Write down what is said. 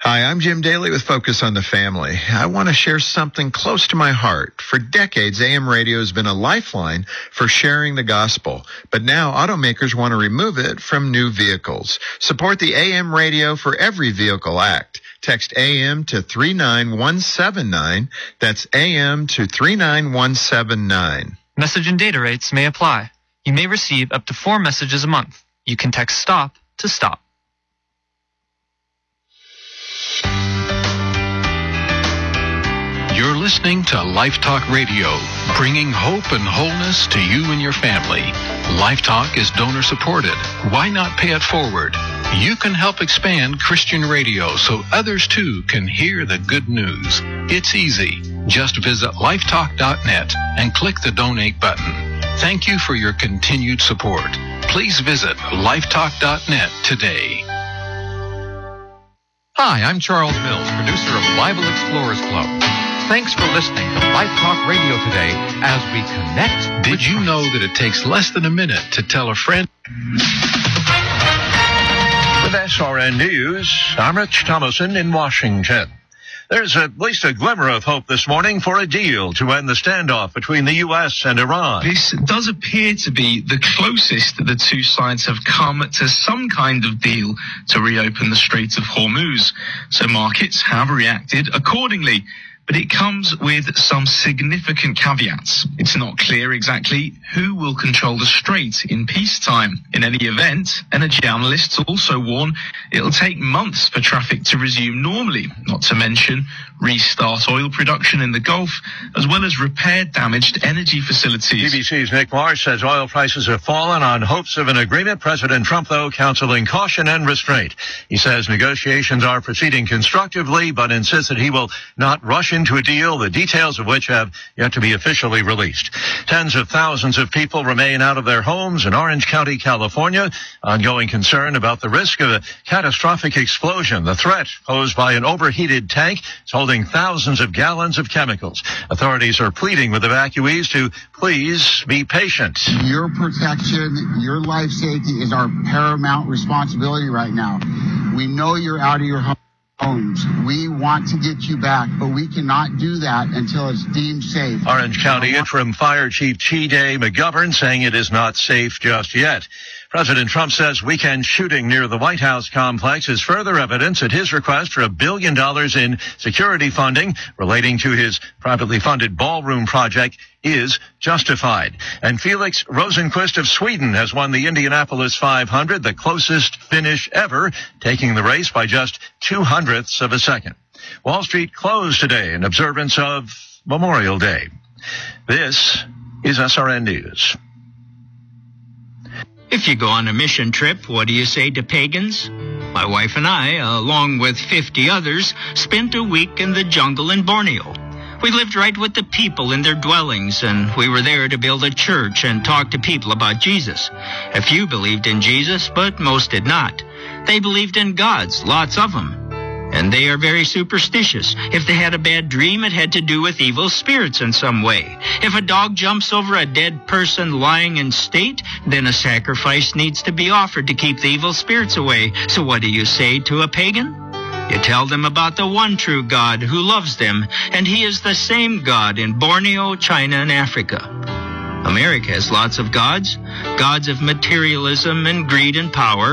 Hi, I'm Jim Daly with Focus on the Family. I want to share something close to my heart. For decades, AM radio has been a lifeline for sharing the gospel, but now automakers want to remove it from new vehicles. Support the AM Radio for Every Vehicle Act. Text AM to 39179. That's AM to 39179. Message and data rates may apply. You may receive up to 4 messages a month. You can text STOP to STOP. You're listening to Life Talk Radio, bringing hope and wholeness to you and your family. Life Talk is donor supported. Why not pay it forward? You can help expand Christian radio so others too can hear the good news. It's easy. Just visit lifetalk.net and click the donate button. Thank you for your continued support. Please visit lifetalk.net today. Hi, I'm Charles Mills, producer of Bible Explorers Club. Thanks for listening to Life Talk Radio today as we connect. Did you know that it takes less than a minute to tell a friend? With SRN News, I'm Rich Thomason in Washington. There's at least a glimmer of hope this morning for a deal to end the standoff between the U.S. and Iran. This does appear to be the closest that the two sides have come to some kind of deal to reopen the Strait of Hormuz. So markets have reacted accordingly. But it comes with some significant caveats. It's not clear exactly who will control the strait in peacetime. In any event, energy analysts also warn it'll take months for traffic to resume normally, not to mention restart oil production in the Gulf, as well as repair damaged energy facilities. BBC's Nick Marsh says oil prices have fallen on hopes of an agreement. President Trump, though, counseling caution and restraint. He says negotiations are proceeding constructively, but insists that he will not rush into a deal, the details of which have yet to be officially released. Tens of thousands of people remain out of their homes in Orange County, California. Ongoing concern about the risk of a catastrophic explosion. The threat posed by an overheated tank is holding thousands of gallons of chemicals. Authorities are pleading with evacuees to please be patient. Your protection, your life safety is our paramount responsibility right now. We know you're out of your homes. We want to get you back, but we cannot do that until it's deemed safe. Orange County Interim Fire Chief Chide McGovern saying it is not safe just yet. President Trump says weekend shooting near the White House complex is further evidence that his request for $1 billion in security funding relating to his privately funded ballroom project is justified. And Felix Rosenqvist of Sweden has won the Indianapolis 500, the closest finish ever, taking the race by just 0.02 of a second. Wall Street closed today in observance of Memorial Day. This is SRN News. If you go on a mission trip, what do you say to pagans? My wife and I, along with 50 others, spent a week in the jungle in Borneo. We lived right with the people in their dwellings, and we were there to build a church and talk to people about Jesus. A few believed in Jesus, but most did not. They believed in gods, lots of them. And they are very superstitious. If they had a bad dream, it had to do with evil spirits in some way. If a dog jumps over a dead person lying in state, then a sacrifice needs to be offered to keep the evil spirits away. So what do you say to a pagan? You tell them about the one true God who loves them, and he is the same God in Borneo, China, and Africa. America has lots of gods, gods of materialism and greed and power.